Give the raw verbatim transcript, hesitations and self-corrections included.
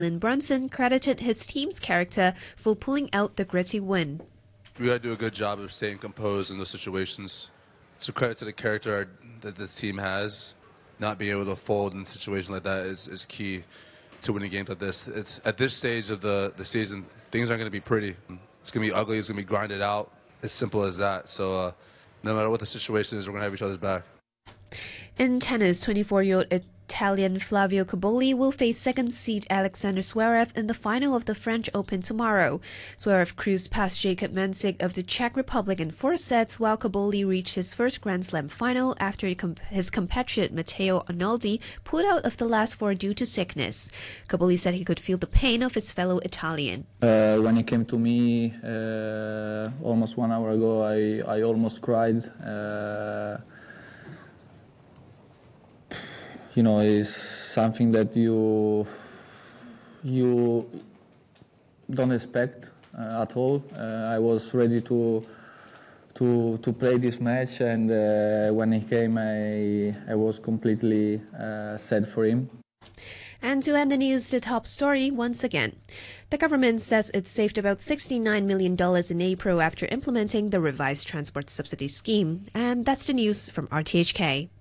Jalen Brunson credited his team's character for pulling out the gritty win. We got to do a good job of staying composed in those situations. It's a credit to the character our, that this team has. Not being able to fold in a situation like that is, is key to winning games like this. It's at this stage of the, the season, things aren't going to be pretty. It's going to be ugly. It's going to be grinded out. It's simple as that. So uh, no matter what the situation is, we're going to have each other's back. In tennis, twenty-four-year-old Italian Flavio Cobolli will face second seed Alexander Zverev in the final of the French Open tomorrow. Zverev cruised past Jacob Mensik of the Czech Republic in four sets, while Cobolli reached his first Grand Slam final after his compatriot Matteo Arnaldi pulled out of the last four due to sickness. Cobolli said he could feel the pain of his fellow Italian. Uh, when he came to me uh, almost one hour ago, I, I almost cried. Uh, You know, it's something that you you don't expect uh, at all. Uh, I was ready to to to play this match, and uh, when he came, I I was completely uh, sad for him. And to end the news, the top story once again. The government says it saved about sixty-nine million dollars in April after implementing the revised transport subsidy scheme. And that's the news from R T H K.